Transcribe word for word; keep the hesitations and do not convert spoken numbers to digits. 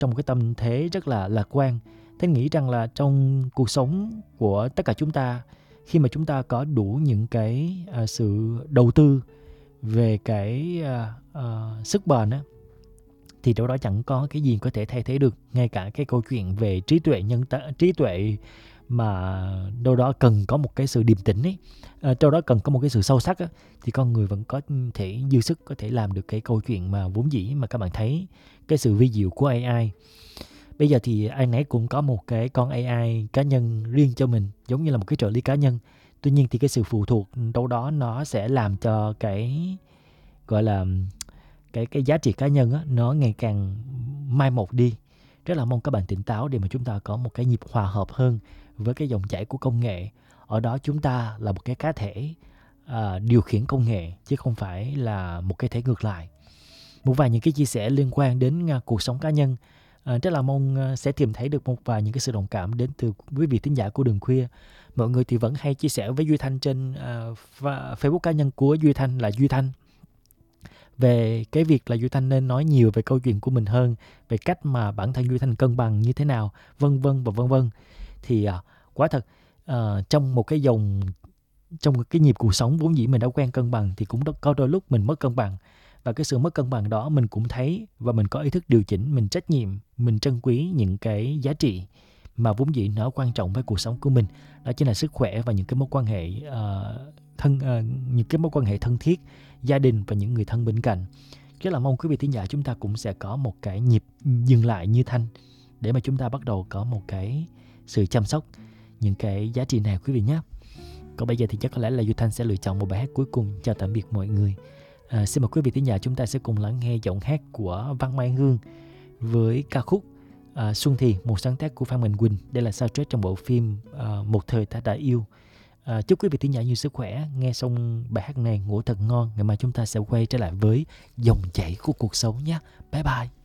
trong một cái tâm thế rất là lạc quan. Thanh nghĩ rằng là trong cuộc sống của tất cả chúng ta, khi mà chúng ta có đủ những cái uh, sự đầu tư về cái uh, uh, sức bền á, thì đâu đó chẳng có cái gì có thể thay thế được. Ngay cả cái câu chuyện về trí tuệ nhân t- trí tuệ mà đâu đó cần có một cái sự điềm tĩnh ấy, à, đâu đó cần có một cái sự sâu sắc á, thì con người vẫn có thể dư sức có thể làm được cái câu chuyện mà vốn dĩ mà các bạn thấy cái sự vi diệu của a i. Bây giờ thì ai nấy cũng có một cái con a i cá nhân riêng cho mình, giống như là một cái trợ lý cá nhân. Tuy nhiên thì cái sự phụ thuộc đâu đó nó sẽ làm cho cái gọi là cái cái giá trị cá nhân á, nó ngày càng mai một đi. Rất là mong các bạn tỉnh táo để mà chúng ta có một cái nhịp hòa hợp hơn với cái dòng chảy của công nghệ. Ở đó chúng ta là một cái cá thể à, điều khiển công nghệ, chứ không phải là một cái thể ngược lại. Một vài những cái chia sẻ liên quan đến uh, cuộc sống cá nhân, à, rất là mong uh, sẽ tìm thấy được một vài những cái sự đồng cảm đến từ quý vị thính giả của Đường Khuya. Mọi người thì vẫn hay chia sẻ với Duy Thanh trên uh, Facebook cá nhân của Duy Thanh là Duy Thanh, về cái việc là Duy Thanh nên nói nhiều về câu chuyện của mình hơn, về cách mà bản thân Duy Thanh cân bằng như thế nào, vân vân và vân vân. Thì uh, quả thật uh, trong một cái dòng trong cái nhịp cuộc sống vốn dĩ mình đã quen cân bằng, thì cũng có đôi lúc mình mất cân bằng. Và cái sự mất cân bằng đó mình cũng thấy, và mình có ý thức điều chỉnh, mình trách nhiệm, mình trân quý những cái giá trị mà vốn dĩ nó quan trọng với cuộc sống của mình. Đó chính là sức khỏe và những cái mối quan hệ uh, thân uh, những cái mối quan hệ thân thiết, gia đình và những người thân bên cạnh. Rất là mong quý vị thính giả chúng ta cũng sẽ có một cái nhịp dừng lại như Thanh, để mà chúng ta bắt đầu có một cái sự chăm sóc những cái giá trị này quý vị nhé. Còn bây giờ thì chắc có lẽ là Duy Thanh sẽ lựa chọn một bài hát cuối cùng. Chào tạm biệt mọi người. À, xin mời quý vị thính giả chúng ta sẽ cùng lắng nghe giọng hát của Văn Mai Hương với ca khúc à, Xuân Thì, một sáng tác của Phan Mạnh Quỳnh. Đây là soundtrack trong bộ phim à, Một Thời Ta Đã Yêu. À, chúc quý vị thính giả nhiều sức khỏe. Nghe xong bài hát này ngủ thật ngon. Ngày mai chúng ta sẽ quay trở lại với dòng chảy của cuộc sống nhé. Bye bye.